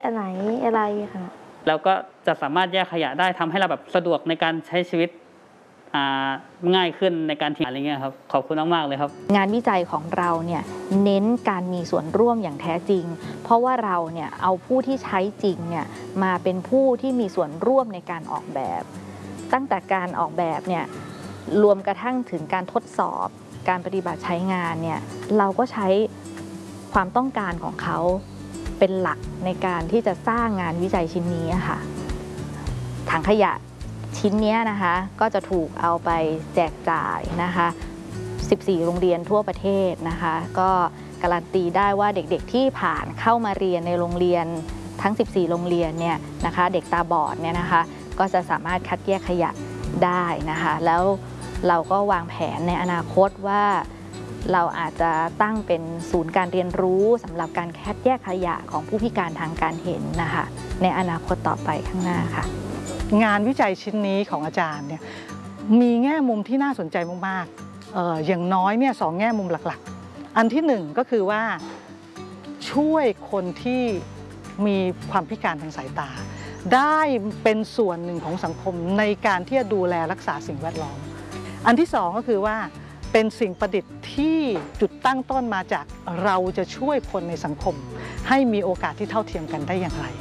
อันไหนอะไรค่ะแล้วก็จะสามารถแยกขยะได้ทำให้เราแบบสะดวกในการใช้ชีวิตง่ายขึ้นในการทิ้งอะไรเงี้ยครับขอบคุณมากๆเลยครับงานวิจัยของเราเนี่ยเน้นการมีส่วนร่วมอย่างแท้จริงเพราะว่าเราเนี่ยเอาผู้ที่ใช้จริงเนี่ยมาเป็นผู้ที่มีส่วนร่วมในการออกแบบตั้งแต่การออกแบบเนี่ยรวมกระทั่งถึงการทดสอบการปฏิบัติใช้งานเนี่ยเราก็ใช้ความต้องการของเขาเป็นหลักในการที่จะสร้างงานวิจัยชิ้นนี้ค่ะถังขยะชิ้นนี้นะคะก็จะถูกเอาไปแจกจ่ายนะคะ14 โรงเรียนทั่วประเทศนะคะก็การันตีได้ว่าเด็กๆที่ผ่านเข้ามาเรียนในโรงเรียนทั้ง14 โรงเรียนเนี่ยนะคะเด็กตาบอดเนี่ยนะคะก็จะสามารถคัดแยกขยะได้นะคะแล้วเราก็วางแผนในอนาคตว่าเราอาจจะตั้งเป็นศูนย์การเรียนรู้สำหรับการคัดแยกขยะของผู้พิการทางการเห็นนะคะในอนาคตต่อไปข้างหน้าค่ะงานวิจัยชิ้นนี้ของอาจารย์เนี่ยมีแง่มุมที่น่าสนใจมากๆอย่างน้อยเนี่ย2 แง่มุมหลักๆอันที่1ก็คือว่าช่วยคนที่มีความพิการทางสายตาได้เป็นส่วนหนึ่งของสังคมในการที่จะดูแลรักษาสิ่งแวดล้อมอันที่2ก็คือว่าเป็นสิ่งประดิษฐ์ที่จุดตั้งต้นมาจากเราจะช่วยคนในสังคมให้มีโอกาสที่เท่าเทียมกันได้อย่างไร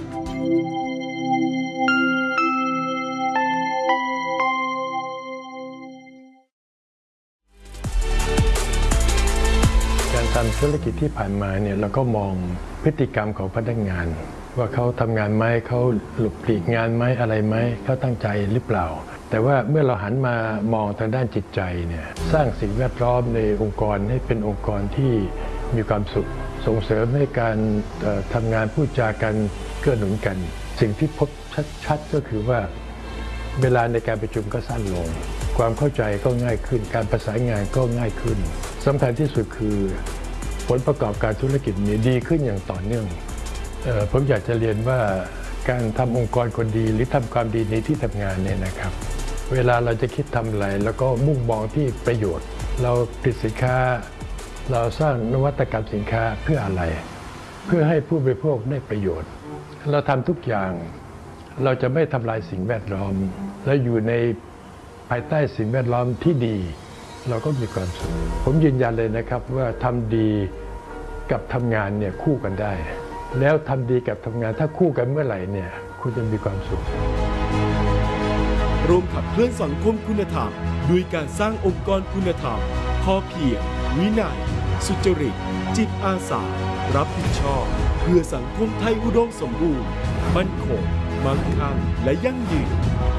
การทำธุรกิจที่ผ่านมาเนี่ยเราก็มองพฤติกรรมของพนักงานว่าเขาทำงานไหมเขาหลบหลีกงานไหมอะไรไหมเขาตั้งใจหรือเปล่าแต่ว่าเมื่อเราหันมามองทางด้านจิตใจเนี่ยสร้างสิ่งแวดล้อมในองค์กรให้เป็นองค์กรที่มีความสุขส่งเสริมให้การทำงานพูดจากันเกื้อหนุนกันสิ่งที่พบชัดๆก็คือว่าเวลาในการประชุมก็สั้นลงความเข้าใจก็ง่ายขึ้นการประสานงานก็ง่ายขึ้นสำคัญที่สุดคือผลประกอบการธุรกิจนี้ดีขึ้นอย่างต่อเนื่องผมอยากจะเรียนว่าการทำองค์กรคนดีหรือทำความดีในที่ทำงานเนี่ยนะครับเวลาเราจะคิดทำอะไรแล้วก็มุ่งมองที่ประโยชน์เราผลิตสินค้าเราสร้างนวัตกรรมสินค้าเพื่ออะไรเพื่อให้ผู้บริโภคได้ประโยชน์เราทำทุกอย่างเราจะไม่ทำลายสิ่งแวดล้อมและอยู่ในภายใต้สิ่งแวดล้อมที่ดีเราก็มีความสุขผมยืนยันเลยนะครับว่าทำดีกับทำงานเนี่ยคู่กันได้แล้วทำดีกับทำงานถ้าคู่กันเมื่อไหร่เนี่ยคุณจะมีความสุขร่วมขับเคลื่อนสังคมคุณธรรมด้วยการสร้างองค์กรคุณธรรมพอเพียงวินัยสุจริตจิตอาสารับผิดชอบเพื่อสังคมไทยอุดมสมบูรณ์มั่นคงมั่งคั่งและยั่งยืน